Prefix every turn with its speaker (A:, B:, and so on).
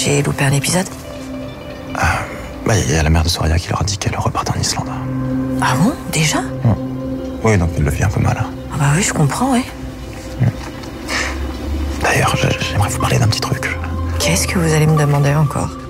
A: J'ai loupé un épisode?
B: Il y a la mère de Soria qui leur a dit qu'elle repartait en Islande.
A: Ah bon? Déjà?
B: Oui, donc elle le vit un peu mal.
A: Ah bah oui, je comprends, ouais.
B: D'ailleurs, j'aimerais vous parler d'un petit truc.
A: Qu'est-ce que vous allez me demander encore?